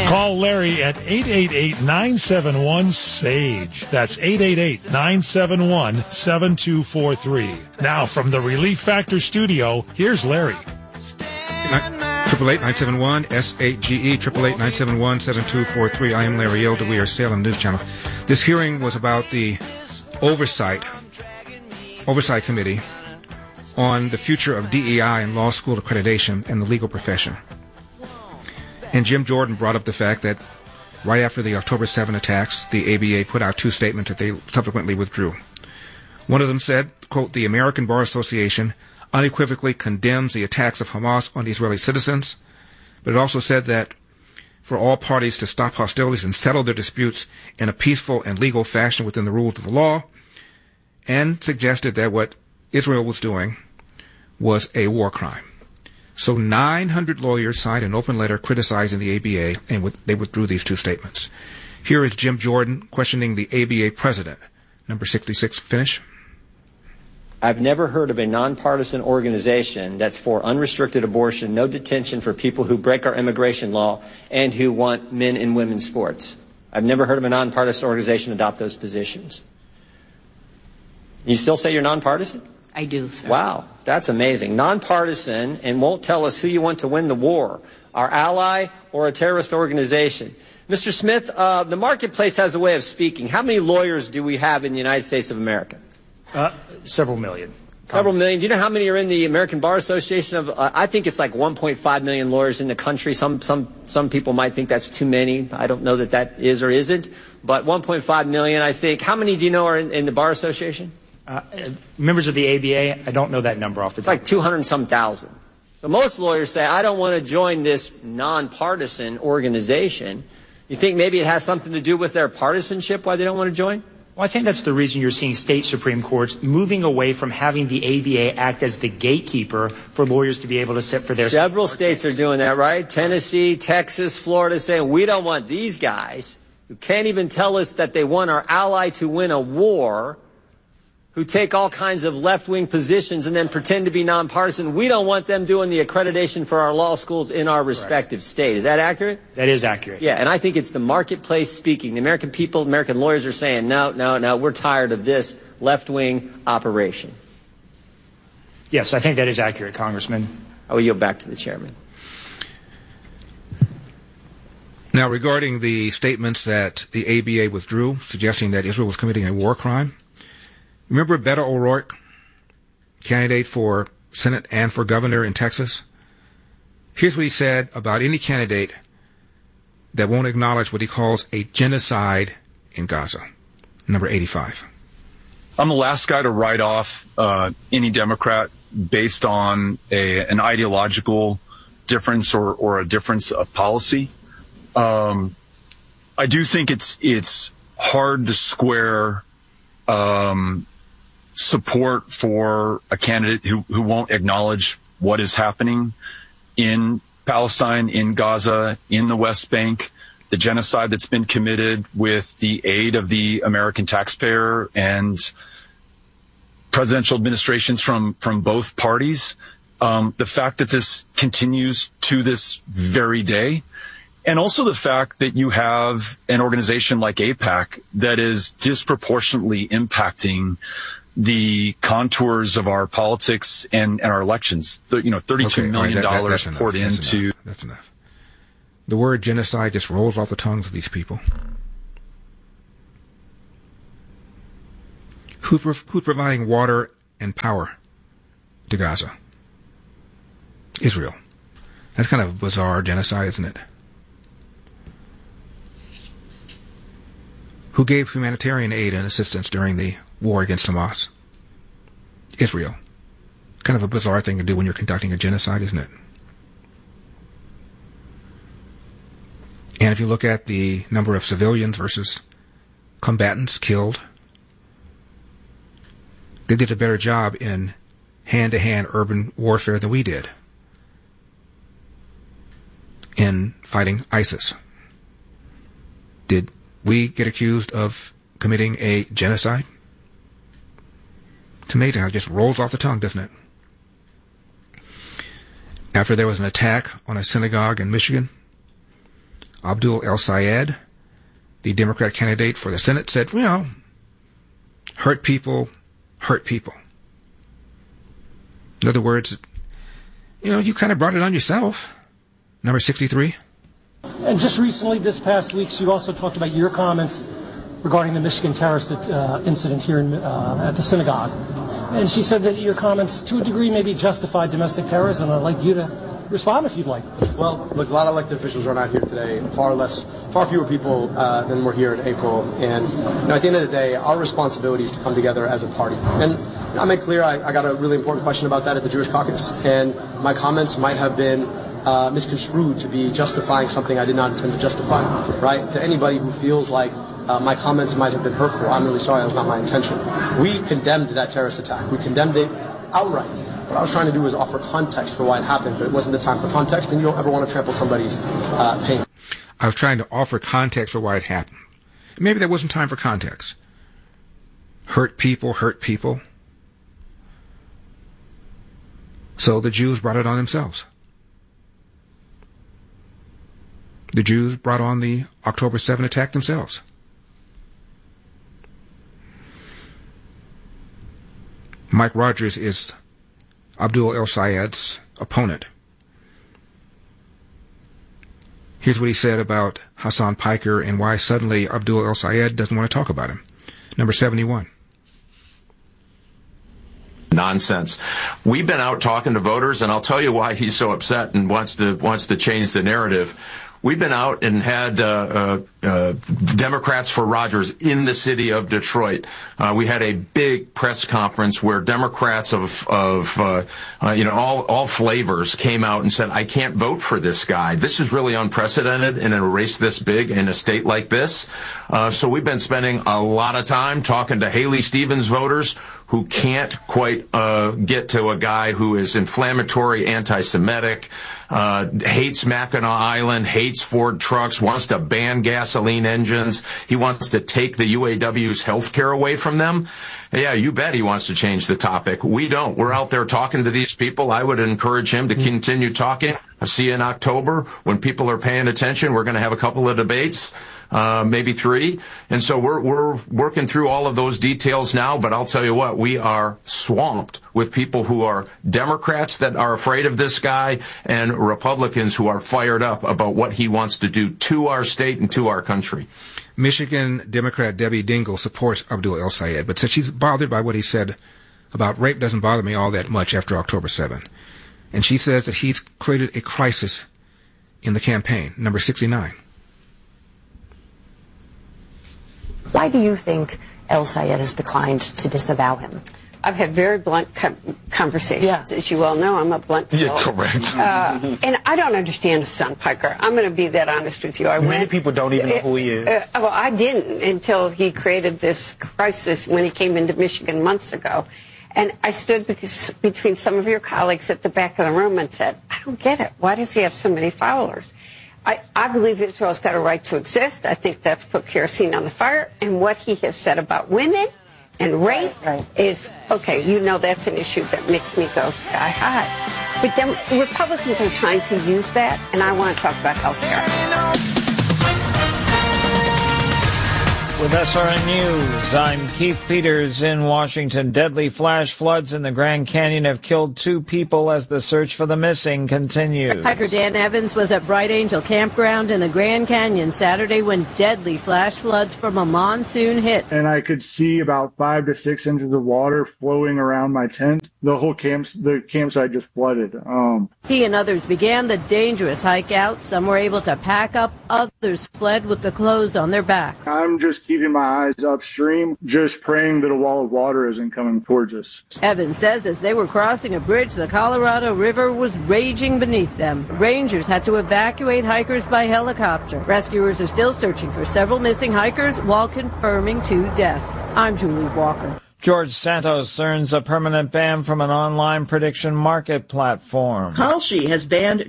Call Larry at 888-971-SAGE. That's 888-971-7243. Now, from the Relief Factor studio, here's Larry. 888-971-SAGE, 888-971-7243. I am Larry Elder. We are Salem News Channel. This hearing was about the Oversight Committee on the future of DEI and law school accreditation and the legal profession. And Jim Jordan brought up the fact that right after the October 7 attacks, the ABA put out two statements that they subsequently withdrew. One of them said, quote, "The American Bar Association unequivocally condemns the attacks of Hamas on Israeli citizens," but it also said that for all parties to stop hostilities and settle their disputes in a peaceful and legal fashion within the rules of the law, and suggested that what Israel was doing was a war crime. So 900 lawyers signed an open letter criticizing the ABA, and they withdrew these two statements. Here is Jim Jordan questioning the ABA president. Number 66, finish. I've never heard of a nonpartisan organization that's for unrestricted abortion, no detention for people who break our immigration law, and who want men and women's sports. I've never heard of a nonpartisan organization adopt those positions. You still say you're nonpartisan? I do, sir. Wow, that's amazing. Nonpartisan, and won't tell us who you want to win the war, our ally or a terrorist organization. Mr. Smith, the marketplace has a way of speaking. How many lawyers do we have in the United States of America? Several million. Several million. Do you know how many are in the American Bar Association? I think it's like 1.5 million lawyers in the country. Some people might think that's too many. I don't know that is or isn't. But 1.5 million, I think. How many do you know are in the Bar Association? Members of the ABA, I don't know that number off the top. It's like 200 and some thousand. So most lawyers say, I don't want to join this nonpartisan organization. You think maybe it has something to do with their partisanship, why they don't want to join? Well, I think that's the reason you're seeing state Supreme Courts moving away from having the ABA act as the gatekeeper for lawyers to be able to sit for their... Several states are doing that, right? Tennessee, Texas, Florida, saying we don't want these guys who can't even tell us that they want our ally to win a war, who take all kinds of left-wing positions and then pretend to be nonpartisan. We don't want them doing the accreditation for our law schools in our respective state. Is that accurate? That is accurate. Yeah, and I think it's the marketplace speaking. The American people, American lawyers are saying, no, we're tired of this left-wing operation. Yes, I think that is accurate, Congressman. I will yield back to the chairman. Now, regarding the statements that the ABA withdrew, suggesting that Israel was committing a war crime, remember Beto O'Rourke, candidate for Senate and for governor in Texas? Here's what he said about any candidate that won't acknowledge what he calls a genocide in Gaza. Number 85. I'm the last guy to write off any Democrat based on an ideological difference or a difference of policy. I do think it's hard to square support for a candidate who won't acknowledge what is happening in Palestine, in Gaza, in the West Bank, the genocide that's been committed with the aid of the American taxpayer and presidential administrations from both parties. The fact that this continues to this very day, and also the fact that you have an organization like AIPAC that is disproportionately impacting the contours of our politics and our elections. $32 million poured into... That's enough. The word genocide just rolls off the tongues of these people. Who's providing water and power to Gaza? Israel. That's kind of a bizarre genocide, isn't it? Who gave humanitarian aid and assistance during the war against Hamas? Israel. Kind of a bizarre thing to do when you're conducting a genocide, isn't it? And if you look at the number of civilians versus combatants killed, they did a better job in hand-to-hand urban warfare than we did in fighting ISIS. Did we get accused of committing a genocide? It's amazing how it just rolls off the tongue, doesn't it? After there was an attack on a synagogue in Michigan, Abdul El-Sayed, the Democrat candidate for the Senate, said, hurt people hurt people. In other words, you kind of brought it on yourself. Number 63. And just recently, this past week, you also talked about your comments regarding the Michigan terrorist incident here at the synagogue. And she said that your comments, to a degree, maybe justified domestic terrorism. I'd like you to respond if you'd like. Well, look, a lot of elected officials are not here today. Far fewer people than were here in April. And at the end of the day, our responsibility is to come together as a party. And I made clear I got a really important question about that at the Jewish caucus. And my comments might have been misconstrued to be justifying something I did not intend to justify, right? To anybody who feels like my comments might have been hurtful, I'm really sorry, that was not my intention. We condemned that terrorist attack. We condemned it outright. What I was trying to do was offer context for why it happened, but it wasn't the time for context, and you don't ever want to trample somebody's pain. I was trying to offer context for why it happened. Maybe there wasn't time for context. Hurt people hurt people. So the Jews brought it on themselves. The Jews brought on the October 7 attack themselves. Mike Rogers is Abdul El-Sayed's opponent. Here's what he said about Hassan Piker and why suddenly Abdul El-Sayed doesn't want to talk about him. Number 71. Nonsense. We've been out talking to voters, and I'll tell you why he's so upset and wants to change the narrative. We've been out and had Democrats for Rogers in the city of Detroit. We had a big press conference where Democrats of all flavors came out and said, I can't vote for this guy. This is really unprecedented in a race this big in a state like this. So we've been spending a lot of time talking to Haley Stevens voters who can't quite get to a guy who is inflammatory, anti-Semitic, hates Mackinac Island, hates Ford trucks, wants to ban gasoline engines. He wants to take the UAW's health care away from them. Yeah, you bet he wants to change the topic. We don't. We're out there talking to these people. I would encourage him to continue talking. I'll see you in October. When people are paying attention, we're going to have a couple of debates, maybe 3. And so we're working through all of those details now. But I'll tell you what, we are swamped with people who are Democrats that are afraid of this guy and Republicans who are fired up about what he wants to do to our state and to our country. Michigan Democrat Debbie Dingell supports Abdul El-Sayed, but said she's bothered by what he said about rape doesn't bother me all that much after October 7. And she says that he's created a crisis in the campaign. Number 69. Why do you think El-Sayed has declined to disavow him? I've had very blunt conversations. As you all know, I'm a blunt soul. Yeah, correct. And I don't understand Hassan Piker. I'm going to be that honest with you. Many people don't even know who he is. Well, I didn't until he created this crisis when he came into Michigan months ago. And I stood between some of your colleagues at the back of the room and said, I don't get it. Why does he have so many followers? I believe Israel's got a right to exist. I think that's put kerosene on the fire. And what he has said about women and rape is, okay, that's an issue that makes me go sky high. But then Republicans are trying to use that, and I want to talk about health care. With SRN News, I'm Keith Peters in Washington. Deadly flash floods in the Grand Canyon have killed 2 people as the search for the missing continues. Hiker Dan Evans was at Bright Angel Campground in the Grand Canyon Saturday when deadly flash floods from a monsoon hit. And I could see about 5 to 6 inches of water flowing around my tent. The campsite just flooded. He and others began the dangerous hike out. Some were able to pack up. Others fled with the clothes on their backs. I'm just keeping my eyes upstream, just praying that a wall of water isn't coming towards us. Evans says as they were crossing a bridge, the Colorado River was raging beneath them. Rangers had to evacuate hikers by helicopter. Rescuers are still searching for several missing hikers while confirming 2 deaths. I'm Julie Walker. George Santos earns a permanent ban from an online prediction market platform. Kalshi has banned George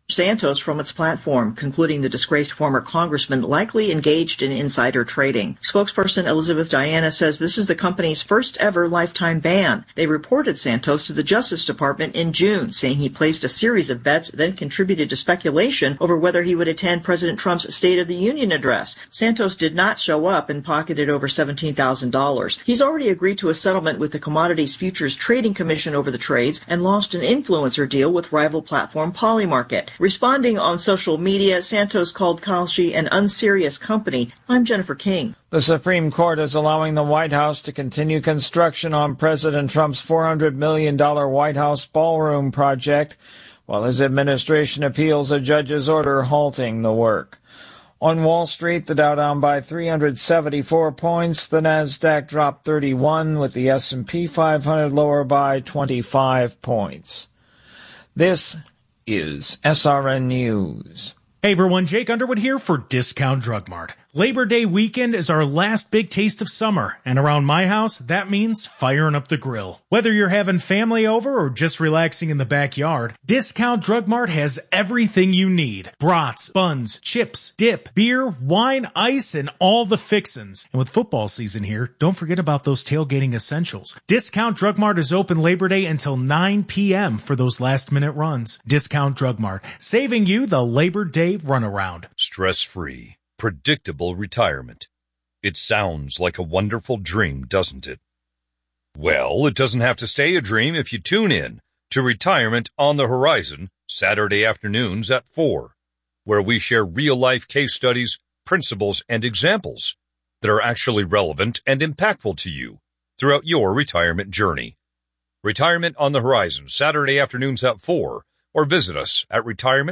Santos from its platform, concluding the disgraced former congressman likely engaged in insider trading. Spokesperson Elizabeth Diana says this is the company's first ever lifetime ban. They reported Santos to the Justice Department in June, saying he placed a series of bets, then contributed to speculation over whether he would attend President Trump's State of the Union address. Santos did not show up and pocketed over $17,000. He's already agreed to a settlement with the Commodities Futures Trading Commission over the trades and launched an influencer deal with rival platform Polymarket. Responding on social media, Santos called Kalshi an unserious company. I'm Jennifer King. The Supreme Court is allowing the White House to continue construction on President Trump's $400 million White House ballroom project, while his administration appeals a judge's order halting the work. On Wall Street, the Dow down by 374 points, the Nasdaq dropped 31, with the S&P 500 lower by 25 points. This is SRN News. Hey everyone, Jake Underwood here for Discount Drug Mart. Labor Day weekend is our last big taste of summer, and around my house, that means firing up the grill. Whether you're having family over or just relaxing in the backyard, Discount Drug Mart has everything you need. Brats, buns, chips, dip, beer, wine, ice, and all the fixins. And with football season here, don't forget about those tailgating essentials. Discount Drug Mart is open Labor Day until 9 p.m. for those last-minute runs. Discount Drug Mart, saving you the Labor Day runaround. Stress-free. Predictable retirement. It sounds like a wonderful dream, doesn't it? Well, it doesn't have to stay a dream if you tune in to Retirement on the Horizon, Saturday afternoons at 4, where we share real-life case studies, principles, and examples that are actually relevant and impactful to you throughout your retirement journey. Retirement on the Horizon, Saturday afternoons at 4, or visit us at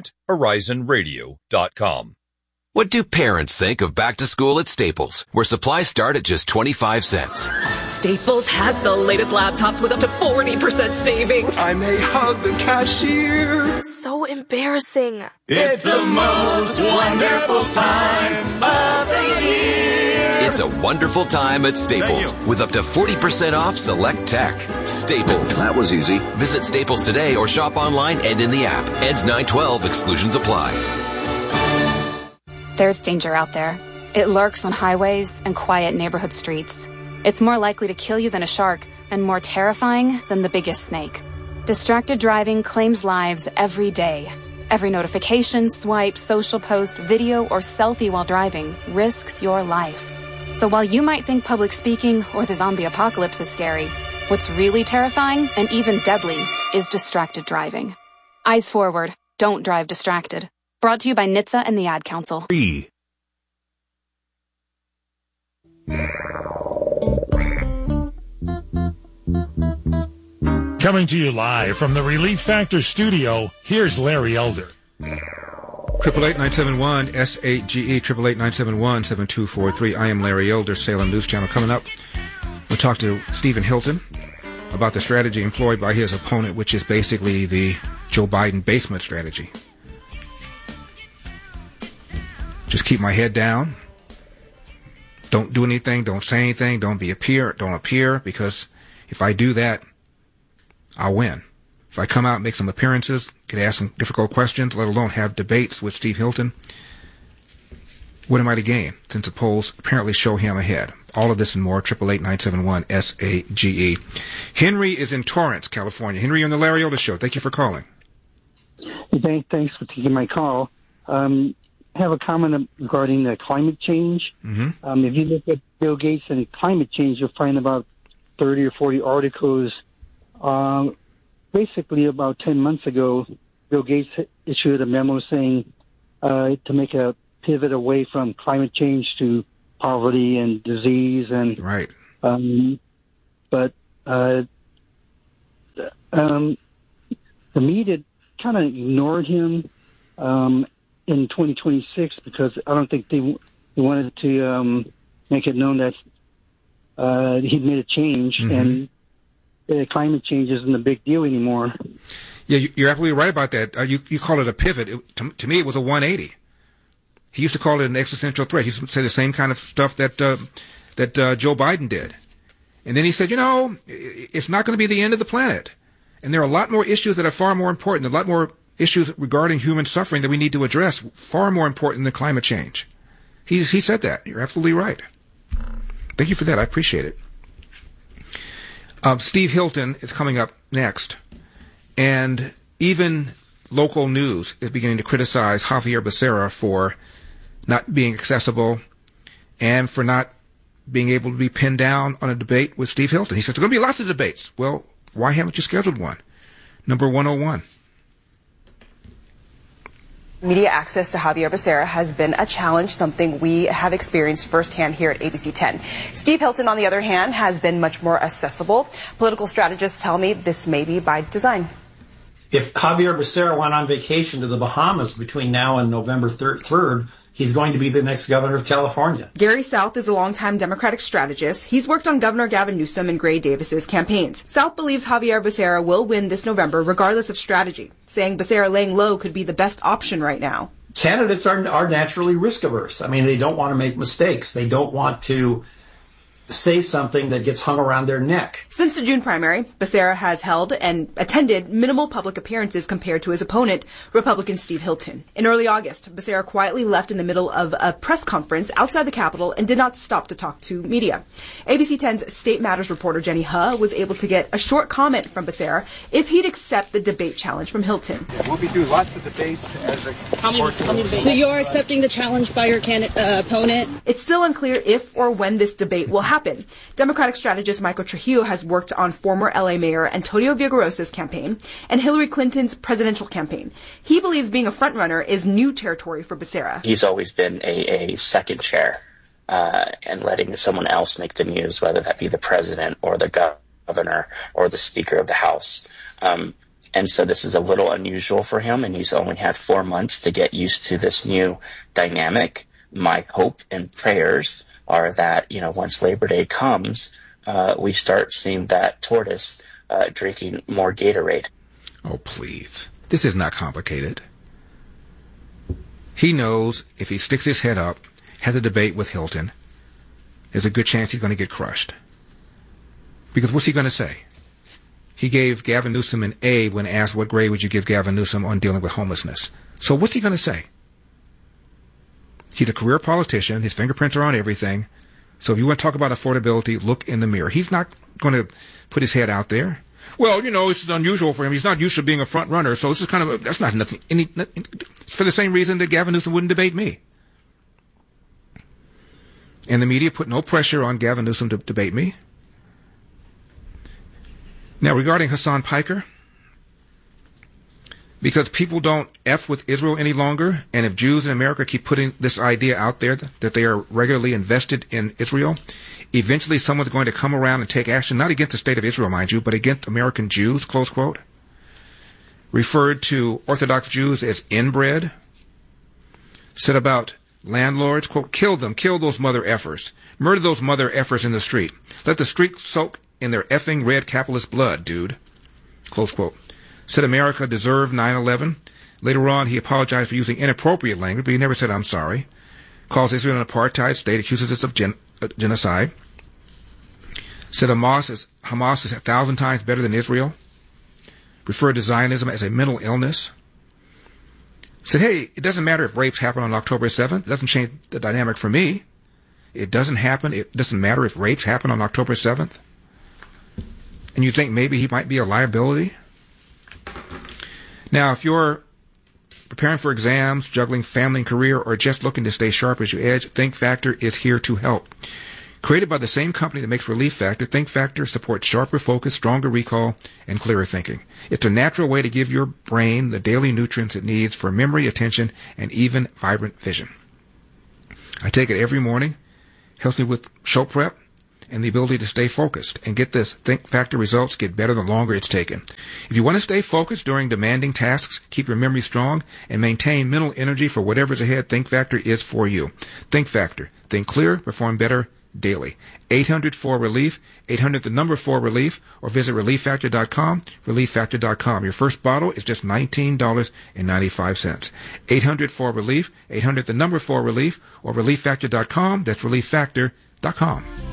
retirementhorizonradio.com. What do parents think of back to school at Staples, where supplies start at just 25 cents? Staples has the latest laptops with up to 40% savings. I may hug the cashier. So embarrassing. It's the most wonderful time of the year. It's a wonderful time at Staples with up to 40% off select tech. Staples. That was easy. Visit Staples today or shop online and in the app. Ends 9/12. Exclusions apply. There's danger out there. It lurks on highways and quiet neighborhood streets. It's more likely to kill you than a shark and more terrifying than the biggest snake. Distracted driving claims lives every day. Every notification, swipe, social post, video, or selfie while driving risks your life. So while you might think public speaking or the zombie apocalypse is scary, what's really terrifying and even deadly is distracted driving. Eyes forward. Don't drive distracted. Brought to you by NHTSA and the Ad Council. Coming to you live from the Relief Factor studio, here's Larry Elder. 888-971-SAGE, 888-971-7243. I am Larry Elder, Salem News Channel. Coming up, we'll talk to Stephen Hilton about the strategy employed by his opponent, which is basically the Joe Biden basement strategy. Just keep my head down. Don't do anything. Don't say anything. Don't appear, because if I do that, I'll win. If I come out and make some appearances, get asked some difficult questions, let alone have debates with Steve Hilton, what am I to gain, since the polls apparently show him ahead? All of this and more, 888-971-SAGE. Henry is in Torrance, California. Henry, you're on the Larry Elder Show. Thank you for calling. Thanks for taking my call. I have a comment regarding climate change. Mm-hmm. If you look at Bill Gates and climate change, you'll find about 30 or 40 articles. Basically, about 10 months ago, Bill Gates issued a memo saying to make a pivot away from climate change to poverty and disease. And right. But the media kind of ignored him in 2026 because I don't think they wanted to make it known that he'd made a change, and climate change isn't a big deal anymore. Yeah, you're absolutely right about that. You call it a pivot. To me, it was a 180. He used to call it an existential threat. He used to say the same kind of stuff that Joe Biden did. And then he said, it's not going to be the end of the planet. And there are a lot more issues that are far more important, a lot more issues regarding human suffering that we need to address, far more important than climate change. He said that. You're absolutely right. Thank you for that. I appreciate it. Steve Hilton is coming up next, and even local news is beginning to criticize Javier Becerra for not being accessible and for not being able to be pinned down on a debate with Steve Hilton. He says, there are going to be lots of debates. Well, why haven't you scheduled one? Number 101. Media access to Javier Becerra has been a challenge, something we have experienced firsthand here at ABC 10. Steve Hilton, on the other hand, has been much more accessible. Political strategists tell me this may be by design. If Javier Becerra went on vacation to the Bahamas between now and November 3rd, he's going to be the next governor of California. Gary South is a longtime Democratic strategist. He's worked on Governor Gavin Newsom and Gray Davis's campaigns. South believes Javier Becerra will win this November regardless of strategy, saying Becerra laying low could be the best option right now. Candidates are naturally risk averse. I mean, they don't want to make mistakes. They don't want to say something that gets hung around their neck. Since the June primary, Becerra has held and attended minimal public appearances compared to his opponent, Republican Steve Hilton. In early August, Becerra quietly left in the middle of a press conference outside the Capitol and did not stop to talk to media. ABC 10's State Matters reporter Jenny Huh was able to get a short comment from Becerra if he'd accept the debate challenge from Hilton. We'll be doing lots of debates as a So you're accepting the challenge by your opponent? It's still unclear if or when this debate will happen. Democratic strategist Michael Trujillo has worked on former LA Mayor Antonio Villagrosa's campaign and Hillary Clinton's presidential campaign. He believes being a frontrunner is new territory for Becerra. He's always been a second chair and letting someone else make the news, whether that be the president or the governor or the Speaker of the House. And so this is a little unusual for him, and he's only had 4 months to get used to this new dynamic. My hope and prayers are that, once Labor Day comes, we start seeing that tortoise drinking more Gatorade. Oh, please. This is not complicated. He knows if he sticks his head up, has a debate with Hilton, there's a good chance he's going to get crushed. Because what's he going to say? He gave Gavin Newsom an A when asked what grade would you give Gavin Newsom on dealing with homelessness. So what's he going to say? He's a career politician. His fingerprints are on everything. So if you want to talk about affordability, look in the mirror. He's not going to put his head out there. Well, it's unusual for him. He's not used to being a front runner. So this is kind of that's not nothing. For the same reason that Gavin Newsom wouldn't debate me. And the media put no pressure on Gavin Newsom to debate me. Now, regarding Hassan Piker, because people don't F with Israel any longer, and if Jews in America keep putting this idea out there that they are regularly invested in Israel, eventually someone's going to come around and take action, not against the state of Israel, mind you, but against American Jews, close quote. Referred to Orthodox Jews as inbred. Said about landlords, quote, kill them, kill those mother effers. Murder those mother effers in the street. Let the street soak in their effing red capitalist blood, dude. Close quote. Said America deserved 9/11. Later on, he apologized for using inappropriate language, but he never said, I'm sorry. Calls Israel an apartheid state, accuses us of genocide. Said Hamas is 1,000 times better than Israel. Referred to Zionism as a mental illness. Said, hey, it doesn't matter if rapes happen on October 7th. It doesn't change the dynamic for me. It doesn't matter if rapes happen on October 7th. And you think maybe he might be a liability? Now, if you're preparing for exams, juggling family and career, or just looking to stay sharp as you edge, Think Factor is here to help. Created by the same company that makes Relief Factor, Think Factor supports sharper focus, stronger recall, and clearer thinking. It's a natural way to give your brain the daily nutrients it needs for memory, attention, and even vibrant vision. I take it every morning, helps me with show prep, and the ability to stay focused. And get this, Think Factor results get better the longer it's taken. If you want to stay focused during demanding tasks, keep your memory strong, and maintain mental energy for whatever's ahead, Think Factor is for you. Think Factor. Think clear, perform better daily. 800-4-RELIEF, 800-4-RELIEF, or visit ReliefFactor.com, ReliefFactor.com. Your first bottle is just $19.95. 800-4-RELIEF, 800-4-RELIEF, or ReliefFactor.com. That's ReliefFactor.com.